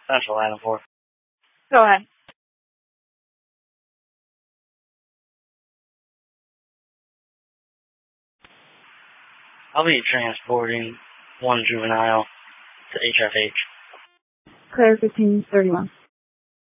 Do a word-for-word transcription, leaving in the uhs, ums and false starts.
Central Item four. Go ahead. I'll be transporting one juvenile to H F H. Claire fifteen thirty-one.